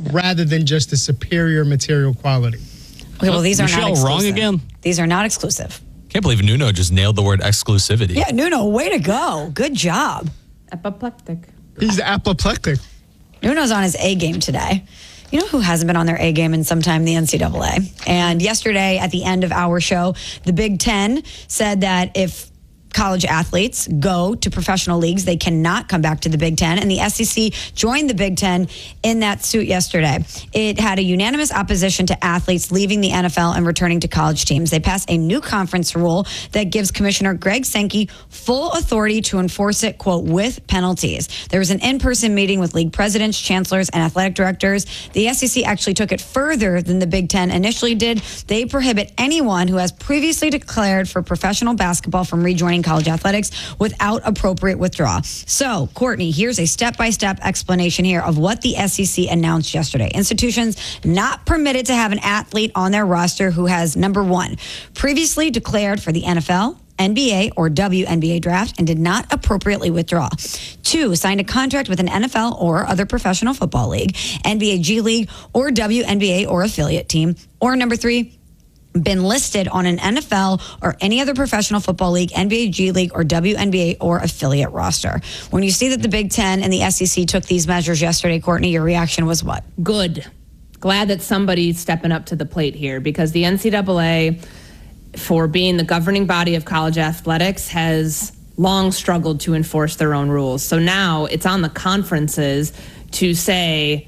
rather than just the superior material quality. Okay, well, these are not exclusive. wrong again? These are not exclusive. Can't believe Nuno just nailed the word exclusivity. Yeah, Nuno, way to go. Good job. Apoplectic. He's apoplectic. Nuno's on his A game today. You know who hasn't been on their A game in some time? The NCAA. And yesterday at the end of our show, the Big Ten said that if college athletes go to professional leagues, they cannot come back to the Big Ten. And the SEC joined the Big Ten in that suit yesterday. It had a unanimous opposition to athletes leaving the NFL and returning to college teams. They passed a new conference rule that gives Commissioner Greg Sankey full authority to enforce it, quote, with penalties. There was an in-person meeting with league presidents, chancellors, and athletic directors. The SEC actually took it further than the Big Ten initially did. They prohibit anyone who has previously declared for professional basketball from rejoining college athletics without appropriate withdrawal. So, Courtney, here's a step-by-step explanation here of what the SEC announced yesterday. Institutions not permitted to have an athlete on their roster who has, number one, previously declared for the NFL, NBA, or WNBA draft and did not appropriately withdraw. 2, signed a contract with an NFL or other professional football league, NBA G League, or WNBA or affiliate team. Or number 3, been listed on an NFL or any other professional football league, NBA G League, or WNBA or affiliate roster. When you see that the Big Ten and the SEC took these measures yesterday, Courtney, your reaction was what? Good. Glad that somebody's stepping up to the plate here, because the NCAA, for being the governing body of college athletics, has long struggled to enforce their own rules. So now it's on the conferences to say,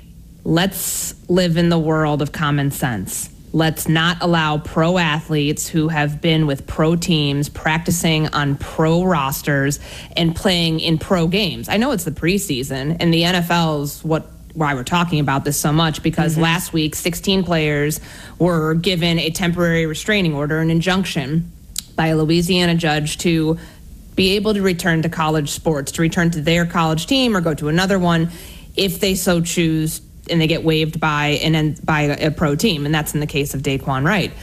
let's live in the world of common sense. Let's not allow pro athletes who have been with pro teams, practicing on pro rosters, and playing in pro games. I know it's the preseason, and the NFL's why we're talking about this so much, because last week 16 players were given a temporary restraining order, an injunction by a Louisiana judge to be able to return to college sports, to return to their college team or go to another one if they so choose, and they get waived by a pro team, and that's in the case of Daquan Wright.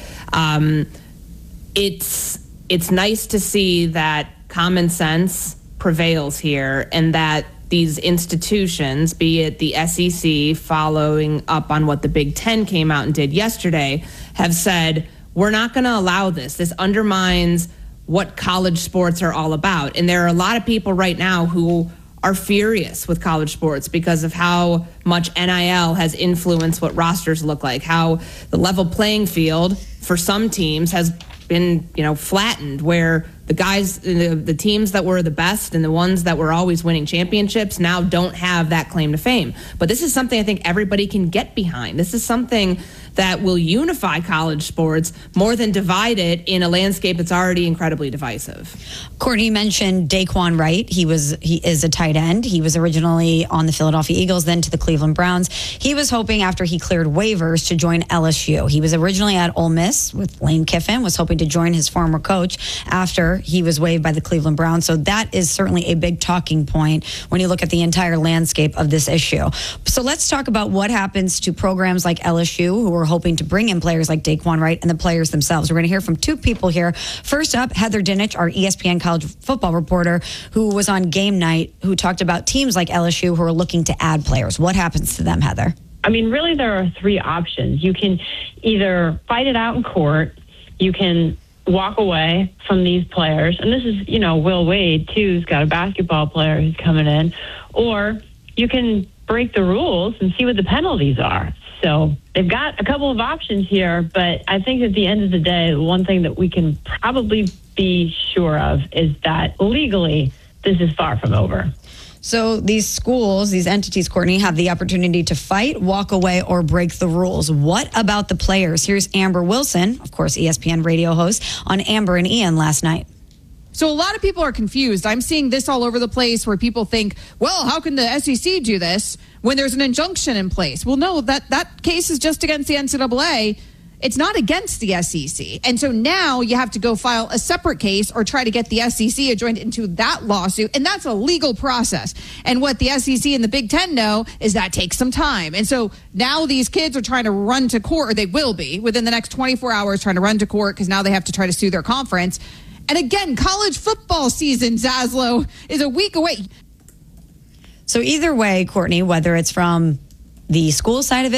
It's nice to see that common sense prevails here, and that these institutions, be it the SEC following up on what the Big Ten came out and did yesterday, have said, we're not going to allow this. This undermines what college sports are all about. And there are a lot of people right now who are furious with college sports because of how much NIL has influenced what rosters look like, how the level playing field for some teams has been, flattened, where the guys, the teams that were the best and the ones that were always winning championships now don't have that claim to fame. But this is something I think everybody can get behind. This is something that will unify college sports more than divide it in a landscape that's already incredibly divisive. Courtney mentioned Daquan Wright. He is a tight end. He was originally on the Philadelphia Eagles, then to the Cleveland Browns. He was hoping, after he cleared waivers, to join LSU. He was originally at Ole Miss with Lane Kiffin, was hoping to join his former coach after he was waived by the Cleveland Browns. So that is certainly a big talking point when you look at the entire landscape of this issue. So let's talk about what happens to programs like LSU, who are hoping to bring in players like Daquan Wright, and the players themselves. We're going to hear from 2 people here. First up, Heather Dinich, our ESPN college football reporter, who was on game night, who talked about teams like LSU who are looking to add players. What happens to them, Heather? I mean, really, there are 3 options. You can either fight it out in court, you can walk away from these players, and this is, Will Wade, too, who's got a basketball player who's coming in, or you can break the rules and see what the penalties are. So they've got a couple of options here, but I think at the end of the day, one thing that we can probably be sure of is that legally, this is far from over. So these schools, these entities, Courtney, have the opportunity to fight, walk away, or break the rules. What about the players? Here's Amber Wilson, of course, ESPN radio host, on Amber and Ian last night. So a lot of people are confused. I'm seeing this all over the place where people think, well, how can the SEC do this when there's an injunction in place? Well, no, that case is just against the NCAA. It's not against the SEC. And so now you have to go file a separate case or try to get the SEC joined into that lawsuit. And that's a legal process. And what the SEC and the Big Ten know is that takes some time. And so now these kids are trying to run to court, or they will be within the next 24 hours trying to run to court, because now they have to try to sue their conference. And again, college football season, Zaslow, is a week away. So either way, Courtney, whether it's from the school side of it,